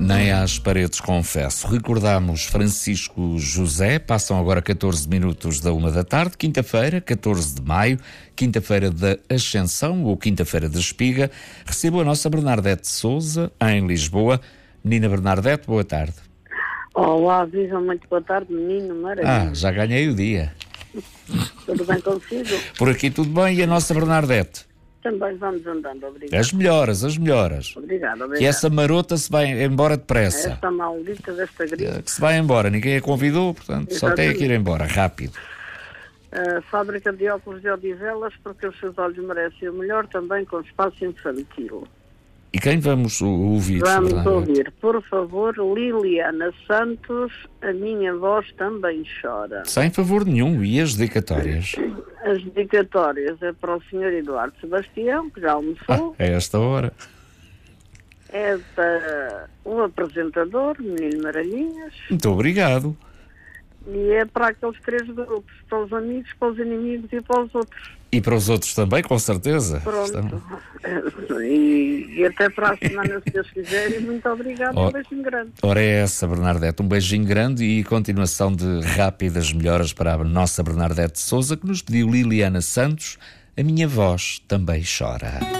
Nem às paredes, confesso. Recordamos Francisco José. Passam agora 14 minutos da 1 da tarde. Quinta-feira, 14 de maio. Quinta-feira da Ascensão, ou Quinta-feira da Espiga. Recebo a nossa Bernardete Souza, em Lisboa. Menina Bernardete, boa tarde. Olá, Viva, muito boa tarde, menino, maravilha. Já ganhei o dia. Tudo bem consigo? Por aqui tudo bem, e a nossa Bernardete? Também vamos andando, obrigado. As melhoras. Obrigado. Que essa marota se vai embora depressa. Esta maldita desta gripe. Que se vai embora, ninguém a convidou, portanto, só tem que ir embora, rápido. Fábrica de óculos de Odivelas, porque os seus olhos merecem o melhor, também com espaço infantil. E quem vamos ouvir? Vamos ouvir, por favor, Liliana Santos, a minha voz também chora. Sem favor nenhum, e as dedicatórias? As dedicatórias é para o Sr. Eduardo Sebastião, que já almoçou. É esta hora. É para o apresentador, Menino Maralhinhas. Muito obrigado. E é para aqueles 3 grupos, para os amigos, para os inimigos e para os outros. E para os outros também, com certeza. Pronto. E até para a semana, se Deus quiser, e muito obrigado. Um beijinho grande. Ora é essa, Bernardete. Um beijinho grande e continuação de rápidas melhoras para a nossa Bernardete Souza, que nos pediu Liliana Santos. A minha voz também chora.